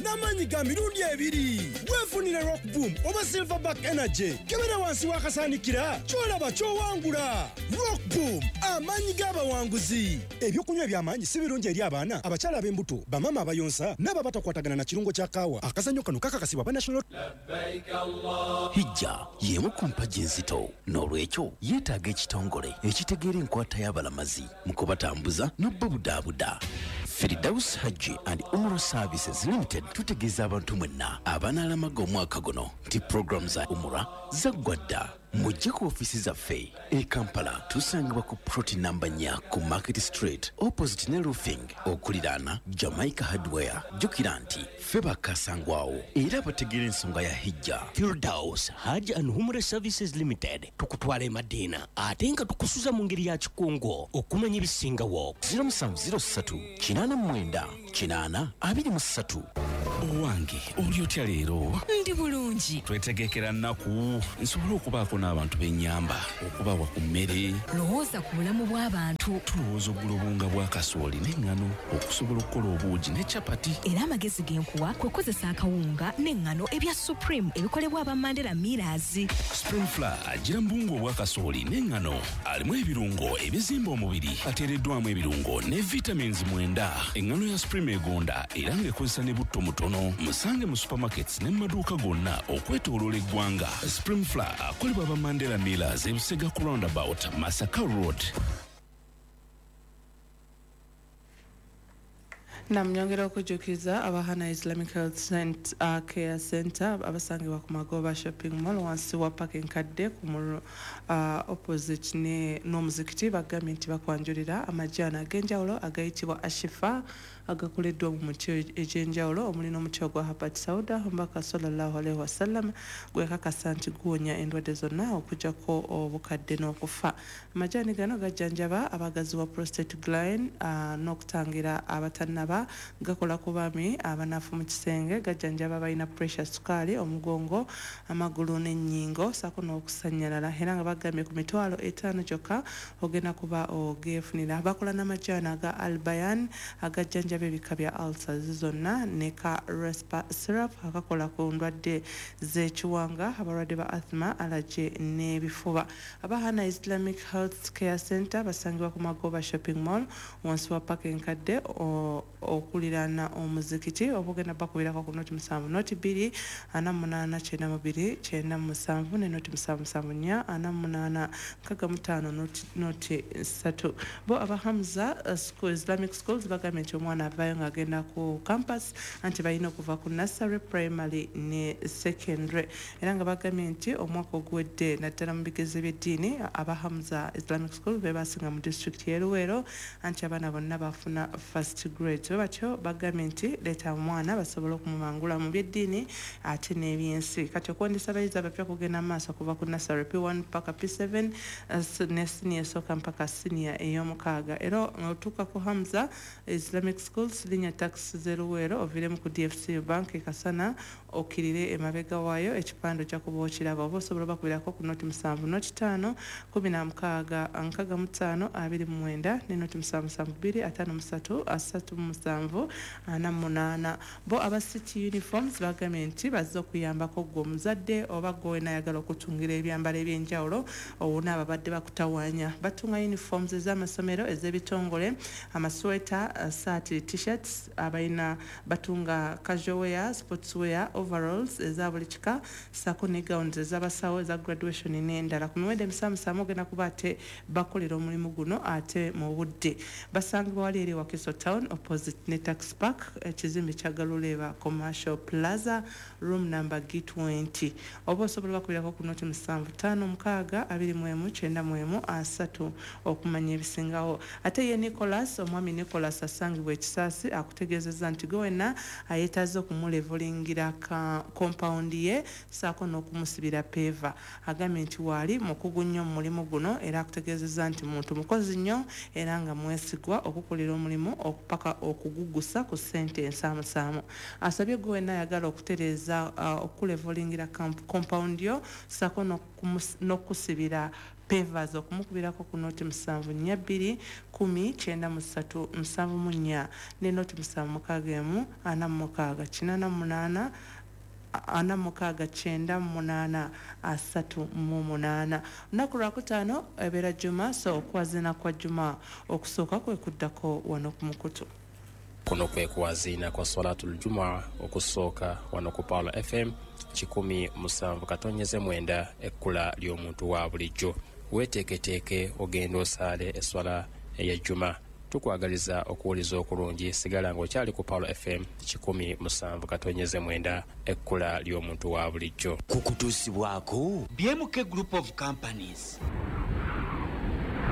n'amaanyi ga mirundi ebiri. Weefunire Rock Boom oba Silverback Energy. Kebera wansi wakasaanikira ky'olaba ky'owangula. Rock Boom, amaanyi g'abawanguzi. Ebyokunywa eby'amaanyi si birungi eri abaana, abakyala ab'embuto, bamama abayonsa n'ababatakwatagana na kirungo kya kaawa. Akazannyo kano kakakasibwa ba National Hijja y'emu ku mpagi enzito, n'olwekyo yeetaaga ekitongole ekitegeera enkwata y'abalamazi mu kubatambuza n'obbabudaabuda. Firdaus Hajji and Umrah Services Limited tutegeeza abantu mwenna abanaalamaga omwaka guno nti program za Umrah zaggwa dda. Mujje ku ofisi zaffe e Kampala tusangibwa ku ploti namba 4 ku Market Street opposite ne roofing okuliraana Jamaica Hardware. Jjukira nti ffe bakasangwawo era bategeera ensonga ya hijja. Firdaus Hajji and Umrah Services Limited tukutwala e Madina ate nga tukusuza mu ngeri ya kikungo okumanya ebisingawo. 0703 89 823. Owange oli otya leero? Ndi bulungi. Twetegekera nnaku nsobola okubaako n'abantu b'ennyamba okubawa ku mmere. Lowooza ku bulamu bw'abantu. Tulowooza oggula obunga bwa kasooli n'eŋŋano okusobola okukola obuugi ne capati. Era amagezi g'enkuwa kwe kozesa akawunga n'eŋŋano ebya Supreme ebikolebwa aba Mandela Millers. Spring Flour agira mbungu obwa kasooli n'eŋŋano alimu ebirungo ebizimba omubiri ateereddwamu ebirungo ne vitamins 9. Eŋŋano ya Supreme egonda era ng'ekozesa ne butto mutono. Musange mu supermarkets ne maduuka gonna okwetooloola eggwanga. Spring Flour akolebwa aba Mandela Millers e Busega ku roundabout Masaka Road. Namnyongera okujjukiza abahana Islamic Health Care Center abasangibwa ku Magoba Shopping Mall wansi wa parking kadde ku opposite n'omuzikiti bagambye nti bakwanjulira amajjaana ag'enjawulo agayitibwa Ashifa agakoleddwa mu muti egy'enjawulo omuli n'omuti ogwa Habat Sauda Omubaka sallallahu alaihi wasallam gwe kakasa nti guwonya endwadde zonna okujjako obukadde n'okufa. Amajjaani gano gajjanjaba abagazi wa prostate gland n'okutangira abatannaba gakola ku baami abanafu mu kisenge gajjanjaba balina pressure sukaali omugongo amagulu n'ennyingo sako n'okusanyalala era nga bagambye ku mitwalo 5 kyokka ogenda kuba ogeefunira. Bakola n'amajjaani aga Albayan agajjanjaba ebika bya ulcers zonna ne ka Respa syrup akakola ku ndwadde z'ekiwanga abalwadde ba asthma allergy n'ebifuba. Abahana Islamic Health Care Center basangibwa ku Magoba Shopping Mall wansi wa parking kadde okuliraana omuzikiti obugenda bakubirako ku noti 7 noti 2 48 92 97 ne noti 774 48 65 noti 3. Bo abahamza school Islamic schools bagambye nti omwana avayo ng'agenda ku campus anti balina okuva ku nursery primary ne secondary era nga bagambye nti omwaka oguwedde naddala mu bigezo by'eddiini abahamza Islamic school be basinga mu district y'e Luweero anti abaana bonna bafuna first grade. Batyo bagambye nti leeta omwana basobola okumumangula mu by'eddiini ate n'ebyensi. Kati okwondesa abayizi abapya kugenda maaso kuva ku nursery P1 paka P7 ne senior esooka mpaka senior ey'omukaaga. Era otuuka ku Hamza Islamic schools linya taxi z'Eluweero oviremu ku DFC bank Kasana okirire emabega waayo ekipando kya kuba okiraba oba osobola bakubirako ku noti 7 noti 5 16 65 29 ne noti 772 53 37 48. Bo aba city uniforms bagambye nti bazze okuyambako gwe omuzadde oba gwe nayagala okutungira ebyambalo ebyenjawulo obuna ababadde bakutawaanya. Batunga uniforms ez'amasomero ez'ebitongole amasweta saati t-shirts abalina batunga casual wear sports wear overalls eza buli kika sako ne gowns ez'abasawo eza graduation n'endala. Ku miwendo emisamusamu ogenda kuba ate bakolera omulimu guno ate mu budde. Basangibwa wali eri Wakiso Town opposite ne Tax Park ekizimbe kya Galuleba Commercial Plaza room number G20 oba osobola bakubirako ku noti 75 21 okumanya ebisingawo. Ate ye Nicholas omwami Nicholas asangibwa ekisaasi akutegeezezza nti gowena ayetaaze okumulevolingira compound ye saako n'okumusibira peva. Agambye nti waali mukugu nnyo mu mulimu guno era akutegeezezza nti muntu mukozi nnyo era nga mwesigwa okukolera omulimu okupaka okugugusa ku ssente ensaamusaamu. Asabye gwe wenna ayagala okutereeza okulevolingira compound yo sako n'okusibira pavers okumukubirako ku noti 742 10 93 ne noti 761 46 46 lunaku lwakutaano ebeera juma so okwazina kwa juma okusooka kwe kuddako wano ku mukutu. Kuno kwe kuwazina kwa Salatul Juma okusooka wano ku Paulo FM 107.9 ekkula ly'omuntu wa bulijjo. Weeteeketeeke ogenda osaale eswala eya Juma. Tukwagaliza okuwuliza okulungi sigala ng'okyali ku Paulo FM 107.9 ekkula ly'omuntu wa bulijjo. Kukutuusibwako BMK Group of Companies.